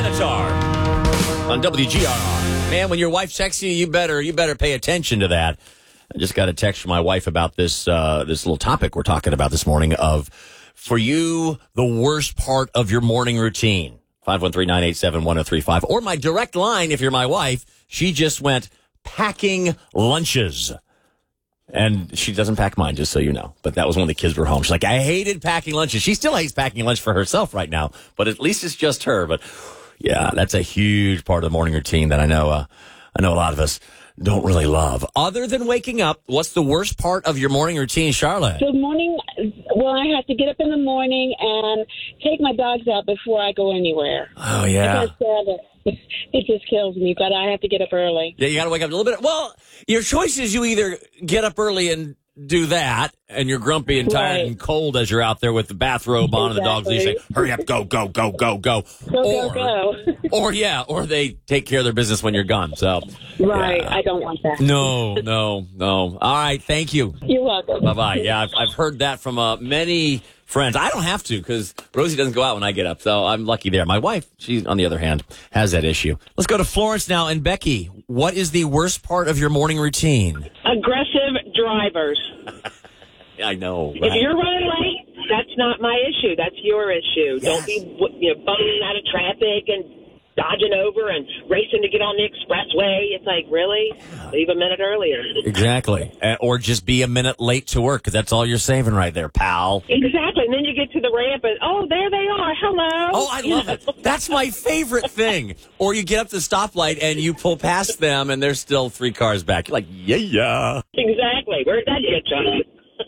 Benatar on WGRR. Man, when your wife texts you, you better pay attention to that. I just got a text from my wife about this little topic we're talking about this morning of, for you, the worst part of your morning routine. 513-987-1035. Or my direct line, if you're my wife, she just went packing lunches. And she doesn't pack mine, just so you know. But that was when the kids were home. She's like, I hated packing lunches. She still hates packing lunch for herself right now. But at least it's just her. But, yeah, that's a huge part of the morning routine that I know a lot of us don't really love. Other than waking up, what's the worst part of your morning routine, Charlotte? The morning, well, I have to get up in the morning and take my dogs out before I go anywhere. Oh, yeah. It just kills me, but I have to get up early. Yeah, you got to wake up a little bit. Well, your choice is you either get up early and do that, and you're grumpy and tired and cold as you're out there with the bathrobe on and the dogs. And you say, hurry up, go. Go. Or they take care of their business when you're gone. So, right, yeah. I don't want that. No. All right, thank you. You're welcome. Bye-bye. Yeah, I've heard that from many friends. I don't have to because Rosie doesn't go out when I get up, so I'm lucky there. My wife, she, on the other hand, has that issue. Let's go to Florence now. And Becky, what is the worst part of your morning routine? Aggressive drivers. I know. Right? If you're running late, that's not my issue. That's your issue. Yes. Don't be bumming out of traffic and dodging over and racing to get on the expressway. It's like, really? Leave a minute earlier. Exactly. Or just be a minute late to work, because that's all you're saving right there, pal. Exactly. And then you get to the ramp and, oh, there they are. Hello. Oh, I love it. That's my favorite thing. Or you get up to the stoplight and you pull past them and there's still 3 cars back. You're like, yeah. Exactly. Where'd that get you?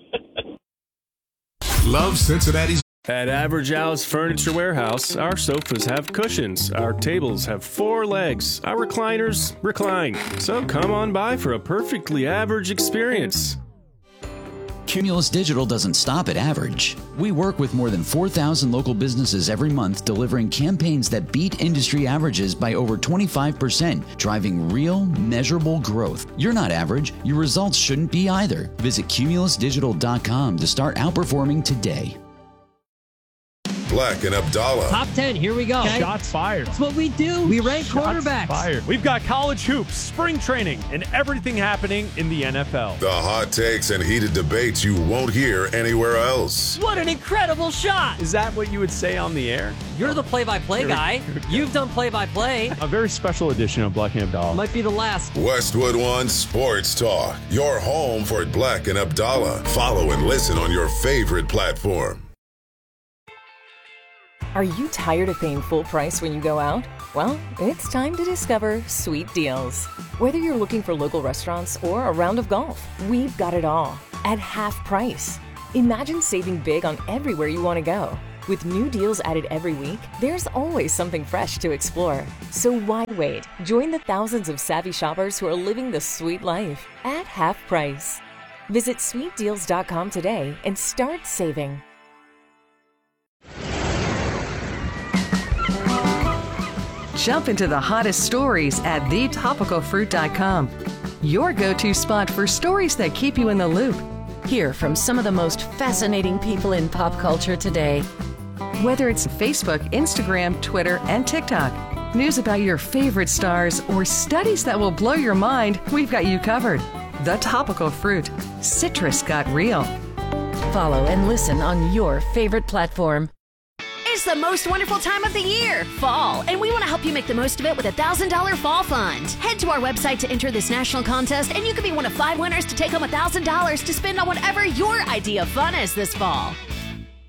Love Cincinnati's. At Average Al's Furniture Warehouse, our sofas have cushions, our tables have 4 legs, our recliners recline. So come on by for a perfectly average experience. Cumulus Digital doesn't stop at average. We work with more than 4,000 local businesses every month, delivering campaigns that beat industry averages by over 25%, driving real, measurable growth. You're not average. Your results shouldn't be either. Visit cumulusdigital.com to start outperforming today. Black and Abdallah. Top 10, here we go. Okay. Shots fired. That's what we do. We rank quarterbacks. Fired. We've got college hoops, spring training, and everything happening in the NFL. The hot takes and heated debates you won't hear anywhere else. What an incredible shot. Is that what you would say on the air? You're the play-by-play guy. You've done play-by-play. A very special edition of Black and Abdallah. Might be the last. Westwood One Sports Talk. Your home for Black and Abdallah. Follow and listen on your favorite platform. Are you tired of paying full price when you go out? Well, it's time to discover Sweet Deals. Whether you're looking for local restaurants or a round of golf, we've got it all at half price. Imagine saving big on everywhere you want to go. With new deals added every week, there's always something fresh to explore. So why wait? Join the thousands of savvy shoppers who are living the sweet life at half price. Visit sweetdeals.com today and start saving. Jump into the hottest stories at thetopicalfruit.com. Your go-to spot for stories that keep you in the loop. Hear from some of the most fascinating people in pop culture today. Whether it's Facebook, Instagram, Twitter, and TikTok, news about your favorite stars, or studies that will blow your mind, we've got you covered. The Topical Fruit. Citrus got real. Follow and listen on your favorite platform. It's the most wonderful time of the year, fall, and we want to help you make the most of it with a $1,000 fall fund. Head to our website to enter this national contest, and you could be one of 5 winners to take home $1,000 to spend on whatever your idea of fun is this fall.